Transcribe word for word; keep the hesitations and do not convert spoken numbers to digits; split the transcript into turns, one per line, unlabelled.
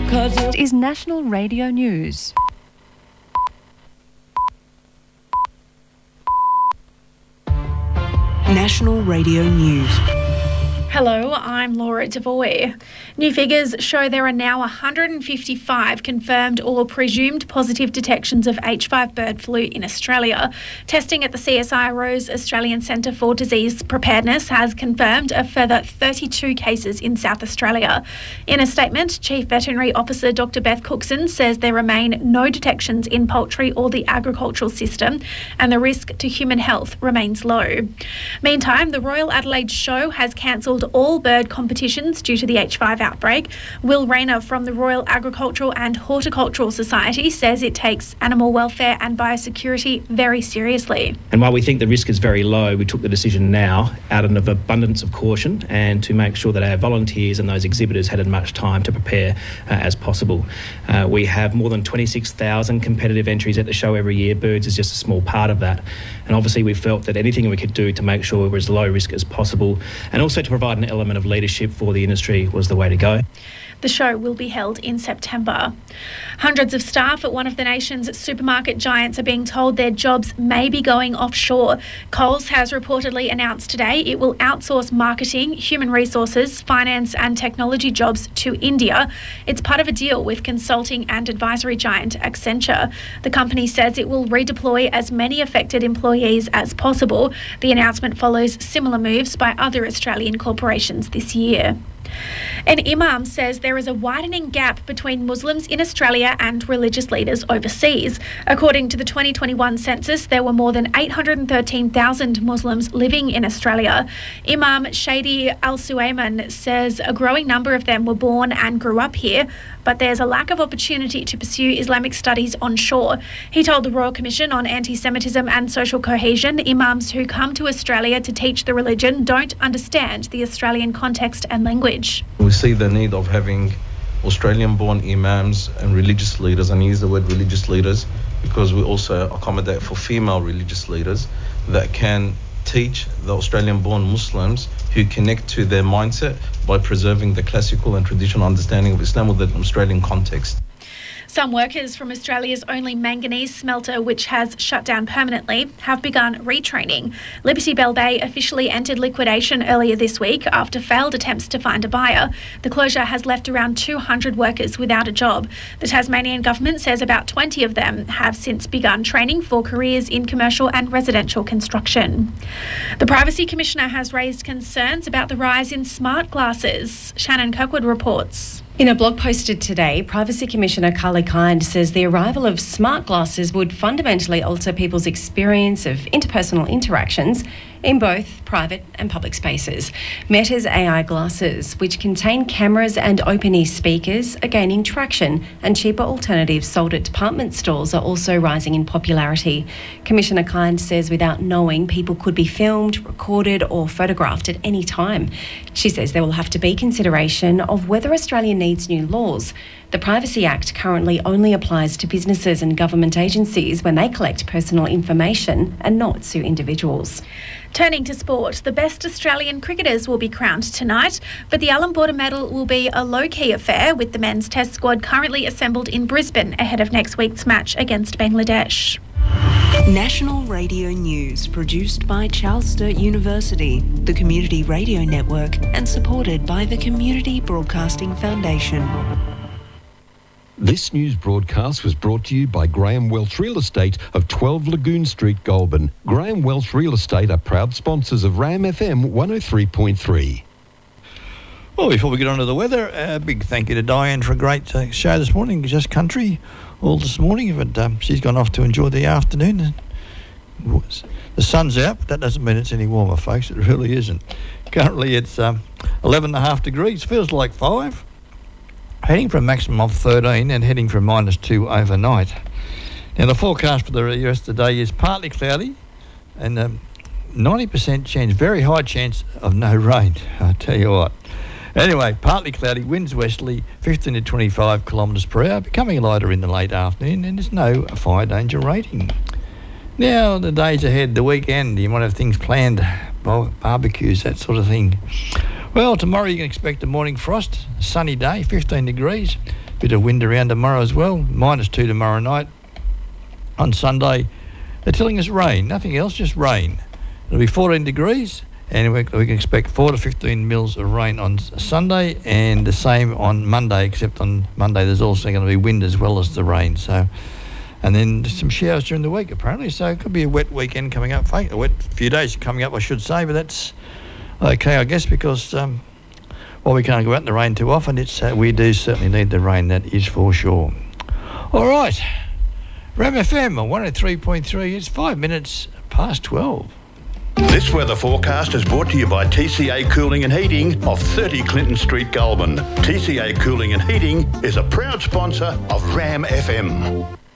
It is National Radio News.
National Radio News.
Hello, I'm Laura Devoy. New figures show there are now one hundred fifty-five confirmed or presumed positive detections of H five bird flu in Australia. Testing at the C S I R O's Australian Centre for Disease Preparedness has confirmed a further thirty-two cases in South Australia. In a statement, Chief Veterinary Officer Doctor Beth Cookson says there remain no detections in poultry or the agricultural system and the risk to human health remains low. Meantime, the Royal Adelaide Show has cancelled all bird competitions due to the H five outbreak. Will Rayner from the Royal Agricultural and Horticultural Society says it takes animal welfare and biosecurity very seriously.
And while we think the risk is very low, we took the decision now out of an abundance of caution and to make sure that our volunteers and those exhibitors had as much time to prepare uh, as possible. Uh, we have more than twenty-six thousand competitive entries at the show every year. Birds is just a small part of that. And obviously we felt that anything we could do to make sure we were as low risk as possible and also to provide an element of leadership for the industry was the way to go.
The show will be held in September. Hundreds of staff at one of the nation's supermarket giants are being told their jobs may be going offshore. Coles has reportedly announced today it will outsource marketing, human resources, finance and technology jobs to India. It's part of a deal with consulting and advisory giant Accenture. The company says it will redeploy as many affected employees as possible. The announcement follows similar moves by other Australian corporations this year. An imam says there is a widening gap between Muslims in Australia and religious leaders overseas. According to the twenty twenty-one census, there were more than eight hundred thirteen thousand Muslims living in Australia. Imam Shadi Al-Suayman says a growing number of them were born and grew up here, but there's a lack of opportunity to pursue Islamic studies onshore. He told the Royal Commission on Anti-Semitism and Social Cohesion, imams who come to Australia to teach the religion don't understand the Australian context and language.
We see the need of having Australian-born imams and religious leaders, and I use the word religious leaders because we also accommodate for female religious leaders that can teach the Australian-born Muslims who connect to their mindset by preserving the classical and traditional understanding of Islam with an Australian context.
Some workers from Australia's only manganese smelter, which has shut down permanently, have begun retraining. Liberty Bell Bay officially entered liquidation earlier this week after failed attempts to find a buyer. The closure has left around two hundred workers without a job. The Tasmanian government says about twenty of them have since begun training for careers in commercial and residential construction. The Privacy Commissioner has raised concerns about the rise in smart glasses. Shannon Kirkwood reports.
In a blog posted today, Privacy Commissioner Carly Kind says the arrival of smart glasses would fundamentally alter people's experience of interpersonal interactions in both private and public spaces. Meta's A I glasses, which contain cameras and open-ear speakers, are gaining traction, and cheaper alternatives sold at department stores are also rising in popularity. Commissioner Kind says without knowing, people could be filmed, recorded or photographed at any time. She says there will have to be consideration of whether Australia needs new laws. The Privacy Act currently only applies to businesses and government agencies when they collect personal information and not sue individuals.
Turning to sport, the best Australian cricketers will be crowned tonight, but the Allan Border Medal will be a low-key affair with the men's test squad currently assembled in Brisbane ahead of next week's match against Bangladesh.
National Radio News, produced by Charles Sturt University, the Community Radio Network, and supported by the Community Broadcasting Foundation.
This news broadcast was brought to you by Graham Welch Real Estate of twelve Lagoon Street, Goulburn. Graham Welch Real Estate are proud sponsors of RAM F M one oh three point three.
Well, before we get on to the weather, a big thank you to Diane for a great uh, show this morning, Just Country, all this morning. But um, she's gone off to enjoy the afternoon. The sun's out, but that doesn't mean it's any warmer, folks. It really isn't. Currently it's um, eleven and a half degrees, feels like five. Heading for a maximum of thirteen and heading for a minus two overnight. Now the forecast for the rest of the day is partly cloudy and um, ninety percent chance, very high chance of no rain, I tell you what. Anyway, partly cloudy, winds westerly, fifteen to twenty-five kilometres per hour, becoming lighter in the late afternoon, and there's no fire danger rating. Now, the days ahead, the weekend, you might have things planned, barbecues, that sort of thing. Well, tomorrow you can expect a morning frost, a sunny day, fifteen degrees. Bit of wind around tomorrow as well. Minus two tomorrow night. On Sunday, they're telling us rain. Nothing else, just rain. It'll be fourteen degrees, and we, we can expect four to fifteen mils of rain on Sunday, and the same on Monday, except on Monday there's also going to be wind as well as the rain. So, and then some showers during the week apparently. So it could be a wet weekend coming up. A wet few days coming up, I should say, but that's okay, I guess, because um, well, we can't go out in the rain too often. It's uh, we do certainly need the rain, that is for sure. All right, Ram F M on one oh three point three. It's five minutes past twelve.
This weather forecast is brought to you by T C A Cooling and Heating of thirty Clinton Street, Goulburn. T C A Cooling and Heating is a proud sponsor of Ram F M.